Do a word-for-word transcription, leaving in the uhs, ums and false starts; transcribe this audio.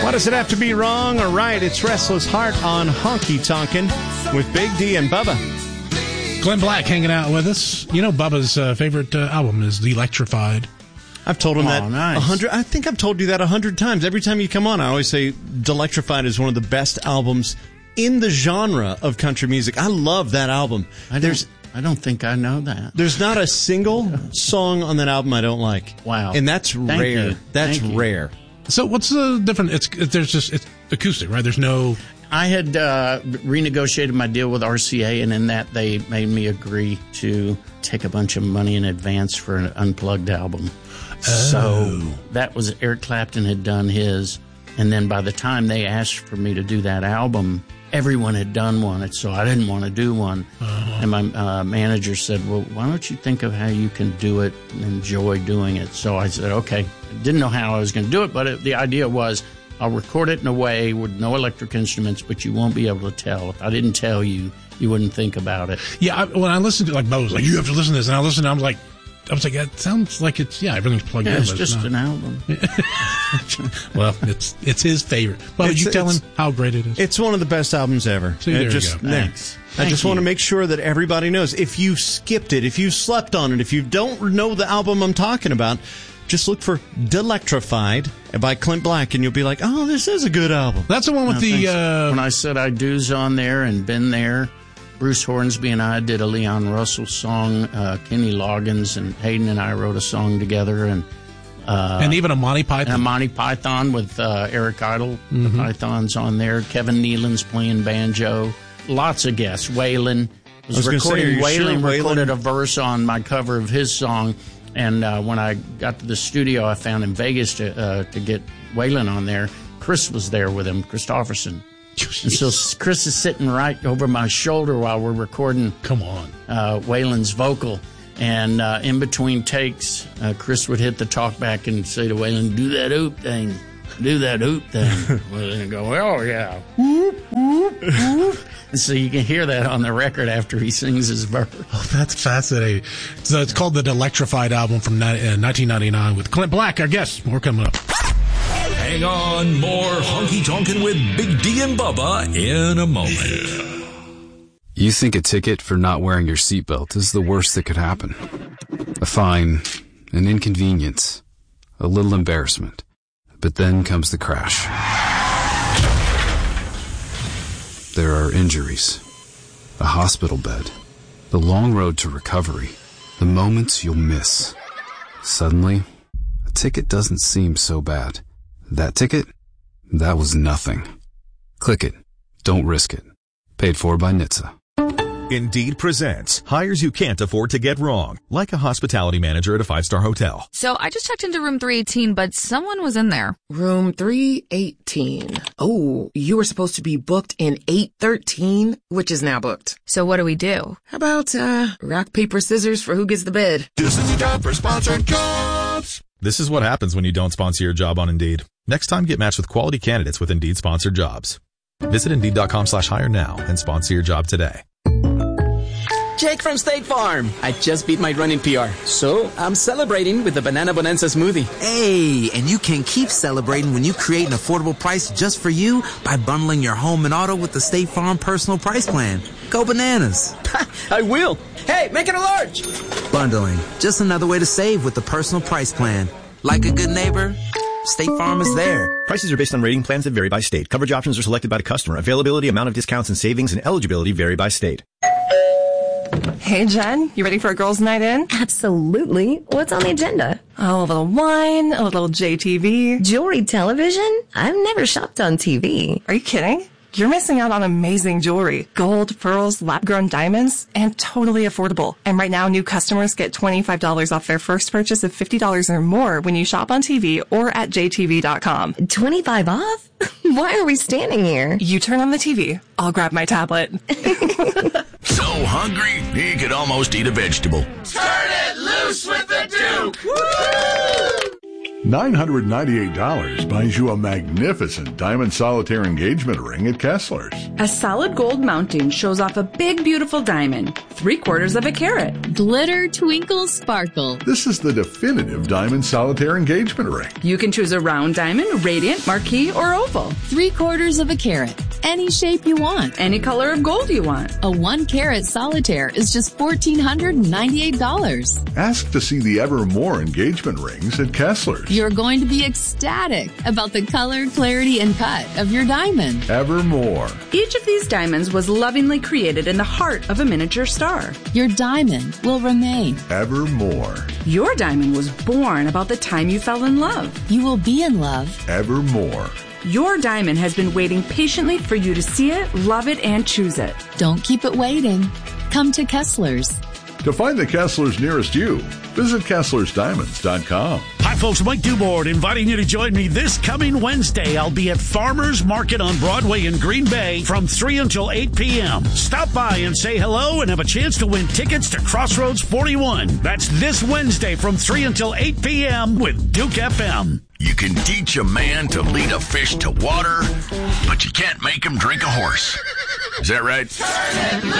Why does it have to be wrong or right? It's Restless Heart on Honky Tonkin' with Big D and Bubba. Glenn Black hanging out with us. You know, Bubba's uh, favorite uh, album is Electrified. I've told him oh, that nice. a hundred. I think I've told you that a hundred times. Every time you come on, I always say Electrified is one of the best albums in the genre of country music. I love that album. I There's, I don't think I know that. There's not a single song on that album I don't like. Wow, and that's Thank rare. You. That's Thank rare. You. So what's the difference? It's there's just it's acoustic, right? There's no. I had uh, renegotiated my deal with R C A, and in that they made me agree to take a bunch of money in advance for an unplugged album. Oh. So that was Eric Clapton had done his, and then by the time they asked for me to do that album, everyone had done one, so I didn't want to do one. Uh-huh. And my uh, manager said, well, why don't you think of how you can do it and enjoy doing it? So I said, okay. I didn't know how I was going to do it, but it, the idea was I'll record it in a way with no electric instruments, but you won't be able to tell. If I didn't tell you, you wouldn't think about it. Yeah, I, when I listened to it, like, Bo was like, you have to listen to this. And I listened, and I was like, I was like, it sounds like it's, yeah, everything's plugged yeah, in. It's but just it's an album. Well, it's it's his favorite. But would you tell him how great it is? It's one of the best albums ever. See, there just, you go. Thanks. I Thank just you. want to make sure that everybody knows. If you skipped it, if you slept on it, if you don't know the album I'm talking about, just look for Delectrified by Clint Black, and you'll be like, oh, this is a good album. That's the one with No, the... thanks. Uh, when I said I do's on there and been there, Bruce Hornsby and I did a Leon Russell song. Uh, Kenny Loggins and Hayden and I wrote a song together. And uh, and even a Monty Python. And a Monty Python with uh, Eric Idle. Mm-hmm. The Python's on there. Kevin Nealon's playing banjo. Lots of guests. Waylon was, was recording. Say, Waylon sure recorded Waylon? a verse on my cover of his song. And uh, when I got to the studio, I found in Vegas to uh, to get Waylon on there. Chris was there with him, Christopherson. And so Chris is sitting right over my shoulder while we're recording. Come on, uh, Waylon's vocal, and uh, in between takes, uh, Chris would hit the talkback and say to Waylon, "Do that oop thing, do that oop thing." Waylon go, "Oh yeah," whoop, whoop, whoop. And so you can hear that on the record after he sings his verse. Oh, that's fascinating. So it's called the Electrified album from nineteen ninety-nine with Clint Black, our guest. More coming up. Hang on, more Honky Tonkin' with Big D and Bubba in a moment. You think a ticket for not wearing your seatbelt is the worst that could happen. A fine, an inconvenience, a little embarrassment. But then comes the crash. There are injuries, a hospital bed, the long road to recovery, the moments you'll miss. Suddenly, a ticket doesn't seem so bad. That ticket? That was nothing. Click it. Don't risk it. Paid for by N H T S A. Indeed presents hires you can't afford to get wrong, like a hospitality manager at a five-star hotel. So I just checked into room three eighteen, but someone was in there. Room three eighteen. Oh, you were supposed to be booked in eight thirteen, which is now booked. So what do we do? How about, uh, rock, paper, scissors for who gets the bed? This is your job for sponsored jobs. This is what happens when you don't sponsor your job on Indeed. Next time, get matched with quality candidates with Indeed sponsored jobs. Visit Indeed.com slash hire now and sponsor your job today. Jake from State Farm. I just beat my running P R, so I'm celebrating with the Banana Bonanza smoothie. Hey, and you can keep celebrating when you create an affordable price just for you by bundling your home and auto with the State Farm Personal Price Plan. Go bananas. I will. Hey, make it a large. Bundling, just another way to save with the Personal Price Plan. Like a good neighbor, State Farm is there. Prices are based on rating plans that vary by state. Coverage options are selected by the customer. Availability, amount of discounts and savings, and eligibility vary by state. Hey, Jen, you ready for a girls' night in? Absolutely. What's on the agenda? Oh, a little wine, a little J T V. Jewelry television? I've never shopped on T V. Are you kidding? You're missing out on amazing jewelry. Gold, pearls, lab-grown diamonds, and totally affordable. And right now, new customers get twenty-five dollars off their first purchase of fifty dollars or more when you shop on T V or at J T V dot com. twenty-five off? Why are we standing here? You turn on the T V. I'll grab my tablet. So hungry, he could almost eat a vegetable. Turn it loose with the Duke! Woo! nine hundred ninety-eight dollars buys you a magnificent diamond solitaire engagement ring at Kessler's. A solid gold mounting shows off a big, beautiful diamond, three quarters of a carat. Glitter, twinkle, sparkle. This is the definitive diamond solitaire engagement ring. You can choose a round diamond, radiant, marquise, or oval. Three quarters of a carat. Any shape you want. Any color of gold you want. A one carat solitaire is just one thousand four hundred ninety-eight dollars. Ask to see the Evermore engagement rings at Kessler's. You're going to be ecstatic about the color, clarity, and cut of your diamond. Evermore. Each of these diamonds was lovingly created in the heart of a miniature star. Your diamond will remain. Evermore. Your diamond was born about the time you fell in love. You will be in love. Evermore. Your diamond has been waiting patiently for you to see it, love it, and choose it. Don't keep it waiting. Come to Kessler's. To find the Kessler's nearest you, visit Kesslers Diamonds dot com. Hi, folks. Mike Dubord inviting you to join me this coming Wednesday. I'll be at Farmers Market on Broadway in Green Bay from three until eight p.m. Stop by and say hello and have a chance to win tickets to Crossroads forty-one. That's this Wednesday from three until eight p.m. with Duke F M. You can teach a man to lead a fish to water, but you can't make him drink a horse. Is that right?